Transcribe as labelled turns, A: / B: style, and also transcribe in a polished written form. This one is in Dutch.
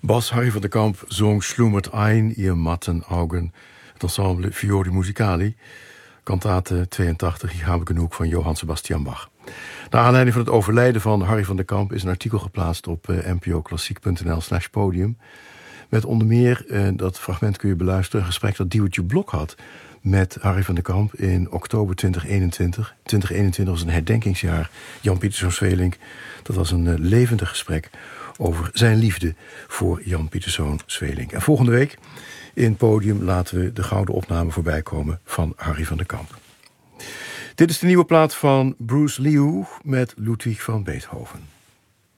A: Bas Harry van der Kamp zong Schlummert ein, ihr matten Augen. Het ensemble Fiori Musicali, kantate 82, Ich habe genoeg van Johann Sebastian Bach. Naar aanleiding van het overlijden van Harry van der Kamp is een artikel geplaatst op npoklassiek.nl/podium. Met onder meer, dat fragment kun je beluisteren, een gesprek dat Diewertje Blok had met Harry van der Kamp in oktober 2021. 2021 was een herdenkingsjaar Jan Pieterszoon Sweelinck. Dat was een levendig gesprek over zijn liefde voor Jan Pieterszoon Sweelinck. En volgende week in Podium laten we de gouden opname voorbij komen van Harry van der Kamp. Dit is de nieuwe plaat van Bruce Liu met Ludwig van Beethoven.